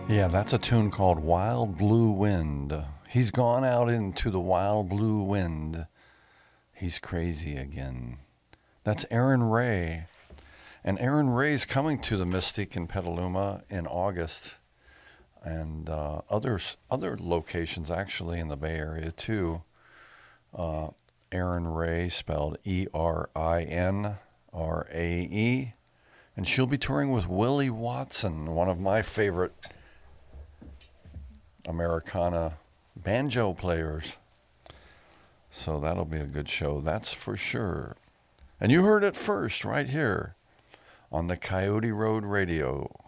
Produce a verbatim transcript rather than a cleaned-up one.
Yeah, that's a tune called Wild Blue Wind. He's gone out into the wild blue wind. He's crazy again. That's Aaron Ray. And Aaron Ray's coming to the Mystic in Petaluma in August. And uh, others, other locations actually in the Bay Area too. Uh, Aaron Ray, spelled E R I N R A E. And she'll be touring with Willie Watson, one of my favorite Americana banjo players. So that'll be a good show, that's for sure. And you heard it first right here on the Coyote Road Radio.